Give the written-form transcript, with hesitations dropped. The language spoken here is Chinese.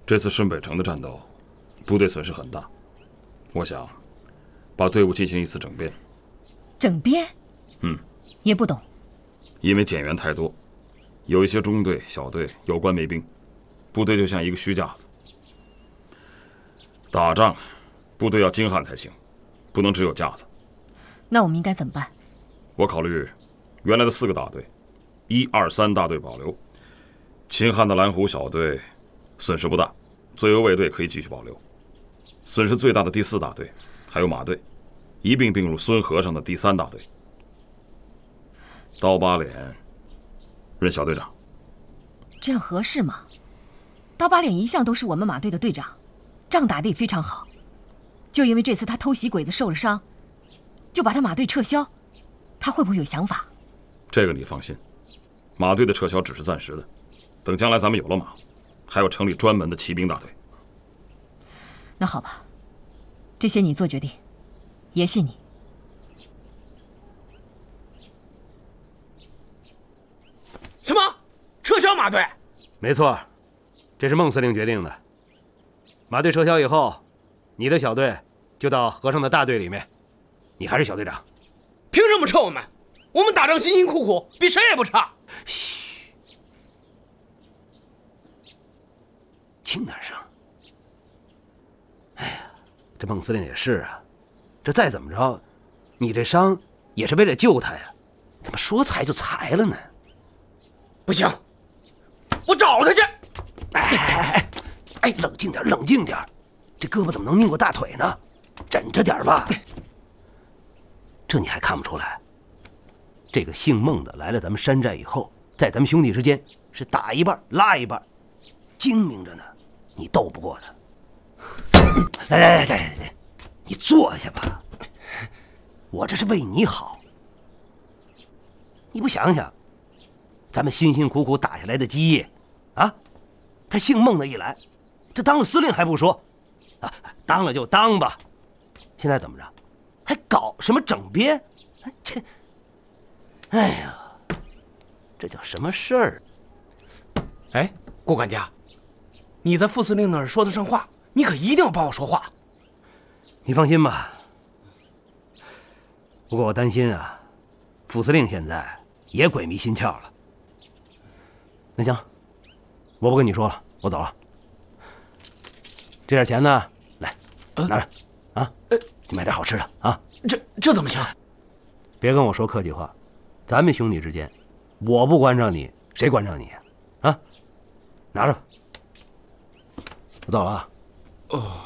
这次顺北城的战斗，部队损失很大，我想把队伍进行一次整编。 整编？也不懂。 因为减员太多，有一些中队、小队有官没兵，部队就像一个虚架子。打仗，部队要精悍才行，不能只有架子。 那我们应该怎么办？ 我考虑原来的4个大队，1、2、3大队保留，秦汉的蓝湖小队损失不大，最优卫队可以继续保留。损失最大的第4大队还有马队，一并并入孙和尚的第3大队。刀疤脸任小队长。 这样合适吗？刀疤脸一向都是我们马队的队长，仗打得也非常好。就因为这次他偷袭鬼子受了伤，就把他马队撤销，他会不会有想法？ 这个你放心，马队的撤销只是暂时的，等将来咱们有了马，还要成立专门的骑兵大队。 那好吧，这些你做决定，爷信你。 什么？撤销马队？ 没错，这是孟司令决定的。马队撤销以后，你的小队就到和尚的大队里面，你还是小队长。 凭什么撤我们？我们打仗辛辛苦苦，比谁也不差。 嘘，轻点声。哎呀，这孟司令也是啊，这再怎么着，你这伤也是为了救他呀，怎么说裁就裁了呢？ 不行，我找他去。 哎，冷静点，冷静点，这胳膊怎么能拧过大腿呢？忍着点吧。这你还看不出来？这个姓孟的来了咱们山寨以后，在咱们兄弟之间是打一半拉一半，精明着呢，你斗不过他。来，你坐下吧，我这是为你好。你不想想，咱们辛辛苦苦打下来的基业啊，他姓孟的一来，这当了司令还不说啊，当了就当吧，现在怎么着，还搞什么整编？哎呀，这叫什么事儿？ 哎，郭管家，你在副司令那儿说得上话，你可一定要帮我说话。 你放心吧。不过我担心啊，副司令现在也鬼迷心窍了。那行，我不跟你说了，我走了。这点钱呢，来，拿着啊，去买点好吃的啊。 这怎么行？ 别跟我说客气话，咱们兄弟之间，我不关照你，谁关照你啊？拿着吧，我走了啊。